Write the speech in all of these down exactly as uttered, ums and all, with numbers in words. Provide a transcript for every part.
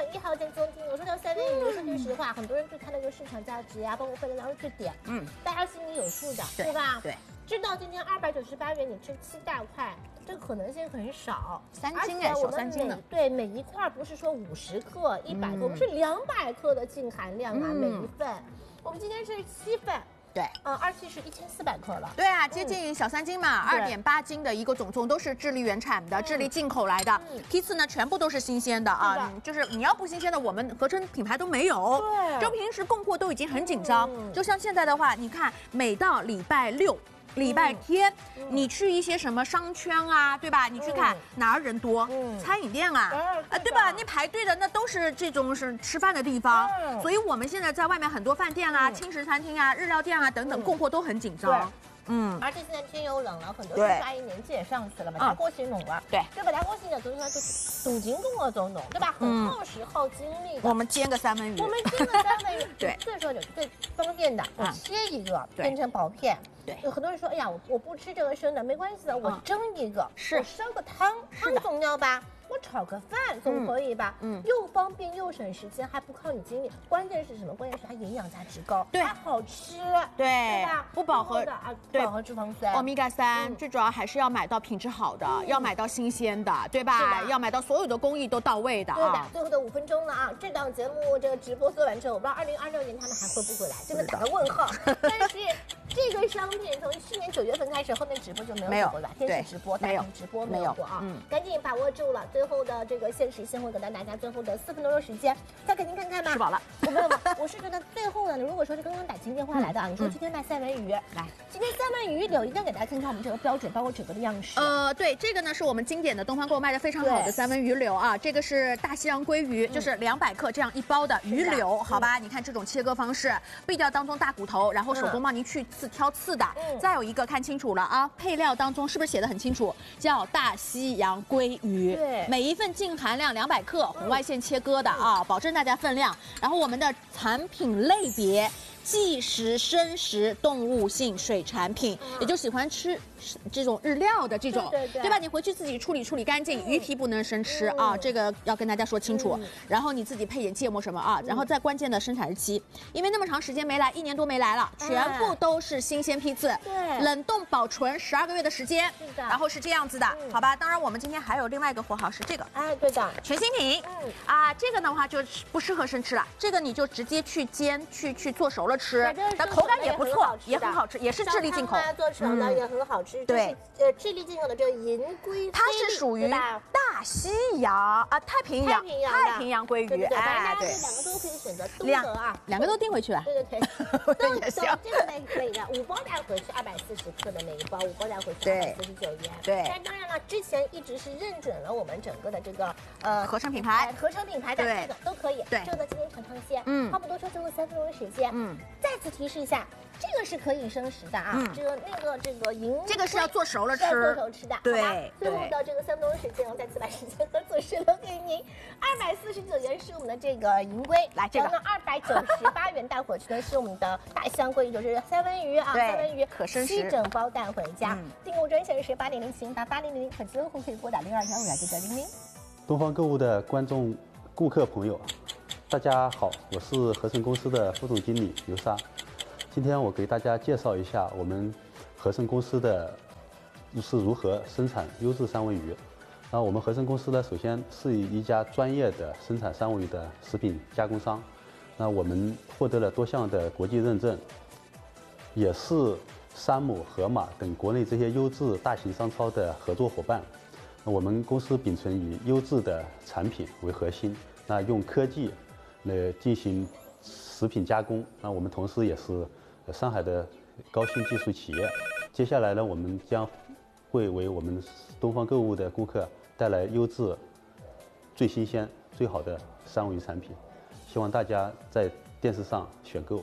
一号件中听我说到三文鱼，说句实话，很多人去看那个市场价值呀，包括分量，然后去点，嗯，大家心里有数的，对吧？ 对。 知道今天二百九十八元，你吃七大块，这个可能性很少。 三斤哎，小三斤呢。 对，每一块不是说五十克、一百克，我们是两百克的净含量啊，每一份。我们今天是七份。 对， 嗯，二期是一千四百克了。 对啊，接近小三斤嘛，二点八斤的一个总重，都是智利原产的，智利进口来的。批次呢，全部都是新鲜的啊，就是你要不新鲜的，我们合成品牌都没有。 对， 就平时供货都已经很紧张，就像现在的话，你看，每到礼拜六。礼拜天，嗯、你去一些什么商圈啊，对吧？你去看、嗯、哪儿人多？嗯、餐饮店啊，啊、呃，对吧？你排队的那都是这种是吃饭的地方，嗯、所以我们现在在外面很多饭店啊、嗯、轻食餐厅啊、日料店啊等等，供货都很紧张。嗯， 而且现在天又冷了，很多叔叔阿姨年纪也上去了嘛，大锅型浓了， 对， 对吧？大锅型的东西就是动静跟我走浓，对吧？很耗时耗精力的。 我们煎个三文鱼， 我们煎个三文鱼， 对， 最说的最方便的，我切一个变成薄片。 对， 有很多人说，哎呀，我我不吃这个生的，没关系的，我蒸一个， 是我烧个汤，汤总要吧。我炒个饭总可以吧？嗯，又方便又省时间，还不靠你精力。关键是什么？关键是它营养价值高， 对， 还好吃， 对， 对吧？ 不饱和的啊，不饱和脂肪酸， 欧米伽三，最主要还是要买到品质好的，要买到新鲜的，对吧？要买到所有的工艺都到位的。 对的，最后的五分钟了啊！这档节目这个直播做完之后，我不知道二零二六年他们还会不会来，真的打个问号。但是这个商品从去年九月份开始，后面直播就没有走过了，电视直播、大屏直播没有过啊，嗯，赶紧把握住了。最后的这个限时先会给到大家最后的四分钟的时间，再给您看看吧。 吃饱了， 我没有吗？我是觉得最后呢，如果说是刚刚打进电话来的啊，你说今天卖三文鱼，来，今天三文鱼柳一定要给大家看看我们这个标准，包括整个的样式。 呃，对，这个呢是我们经典的东方购卖的非常好的三文鱼柳啊，这个是大西洋鲑鱼，就是两百克这样一包的鱼柳，好吧？你看这种切割方式，避掉当中大骨头，然后手工帮您去刺挑刺的。再有一个看清楚了啊，配料当中是不是写的很清楚？叫大西洋鲑鱼， 对， 每一份净含量两百克，红外线切割的啊，保证大家分量。然后我们的产品类别。即食、生食、动物性水产品，也就喜欢吃这种日料的这种， 对对对， 对吧？你回去自己处理处理干净，鱼皮不能生吃啊，这个要跟大家说清楚。然后你自己配点芥末什么啊，然后再关键的生产日期，因为那么长时间没来，一年多没来了，全部都是新鲜批次， 对， 冷冻保存十二个月的时间， 是的， 然后是这样子的，好吧？当然我们今天还有另外一个货号是这个， 哎，对的， 全新品，嗯啊，这个的话就不适合生吃了，这个你就直接去煎，去去做熟了吃，但口感也不错，也很好吃，也是智利进口， 做成的也很好吃。 对， 呃，智利进口的这个银龟， 它是属于大西洋啊，太平洋，太平洋鲑鱼， 哎，对，两个都可以选择，两个啊， 两个都订回去了， 对对对，都也行，这个呢可以的，五包带回去二百四十克的那一包，五包带回去二百四十九元， 对。 但当然了，之前一直是认准了我们整个的这个呃合成品牌， 合成品牌的这个都可以， 对， 这个呢今天尝尝鲜，嗯，话不多说，最后三分钟的时间，嗯，再次提示一下。这个是可以生食的啊，嗯、这个那个这个银， 这个是要做熟了吃， 要做熟吃的， 对。 好吧最后的这个三分钟时间，我再次把时间和左手留给您。二百四十九元是我们的这个银龟， 来这个。 然后呢，二百九十八元带回去的是我们的大香龟，就是三文鱼啊，三文鱼可生食， 七整包带回家。嗯、订购专线是八零零七零八八零零零，可机会可以拨打零二幺五幺九九零零。 东方购物的观众、顾客朋友，大家好，我是合成公司的副总经理刘莎。今天我给大家介绍一下我们合成公司的是如何生产优质三文鱼。那我们合成公司呢，首先是一家专业的生产三文鱼的食品加工商。那我们获得了多项的国际认证，也是山姆、盒马等国内这些优质大型商超的合作伙伴。那我们公司秉承以优质的产品为核心，那用科技来进行食品加工。那我们同时也是上海的高新技术企业。接下来呢，我们将会为我们东方购物的顾客带来优质、最新鲜、最好的三文鱼产品，希望大家在电视上选购。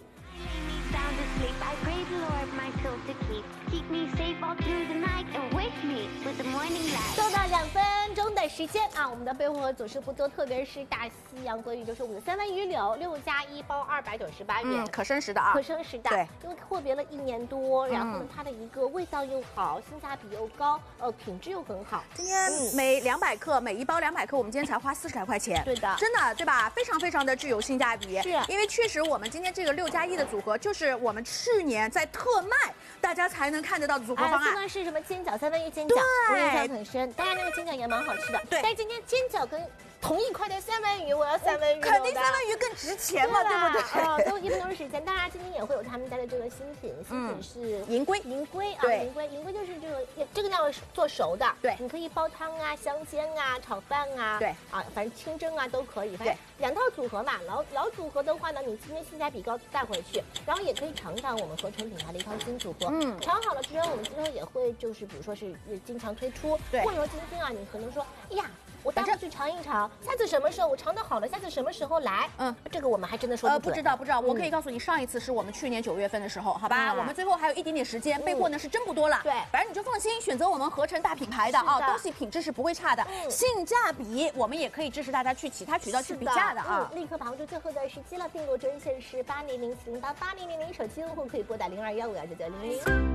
做到两分钟的时间啊，我们的备货盒总是不多，特别是大西洋鲑鱼，就是我们的三文鱼柳，六加一包二百九十八元， 嗯，可生食的啊， 可生食的， 对， 因为货别了一年多，然后呢，它的一个味道又好，性价比又高，呃，品质又很好。 今天每两百克，每一包两百克，我们今天才花四十来块钱， 对的， 真的对吧？非常非常的具有性价比， 是因为确实我们今天这个六加一的组合，就是我们去年在特卖，大家才能看得到的组合方案。 这个是什么煎饺，三文鱼煎饺，我印象很深，当然那个煎饺也蛮好吃的， 对。 但是今天煎饺跟同一块的三文鱼，我要三文鱼， 肯定三文鱼更值钱嘛，对不对？ 哦，都一分钟时间，当然今天也会有他们家的这个新品，新品是银龟， 银龟啊， 对， 银龟，银龟就是这个这个要做熟的， 对， 你可以煲汤啊、香煎啊、炒饭啊， 对， 啊，反正清蒸啊都可以，反正两套组合嘛。老老组合的话呢，你今天性价比高带回去，然后也可以尝尝我们合成品牌的一套新组合，嗯，尝好了之后，我们之后也会就是比如说是经常推出， 对， 或者说今天啊，你可能说，哎呀。我带回去尝一尝，下次什么时候我尝的好了，下次什么时候来？嗯，这个我们还真的说不准。呃， 不知道，不知道。我可以告诉你，上一次是我们去年九月份的时候，好吧？我们最后还有一点点时间，备货呢是真不多了。 对， 反正你就放心，选择我们合成大品牌的啊，东西品质是不会差的，性价比我们也可以支持大家去其他渠道去比价的啊。 立刻把握住最后的时机了，订购专线是八零零七零八八零零零，手机用户可以拨打零二幺五幺九九零零。